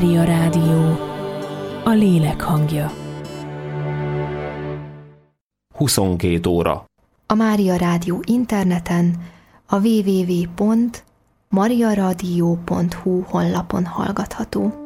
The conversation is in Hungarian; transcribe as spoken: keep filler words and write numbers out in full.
Mária Rádió, a lélek hangja. huszonkét óra. A Mária Rádió interneten, a double-u double-u double-u pont mariaradio pont hu honlapon hallgatható.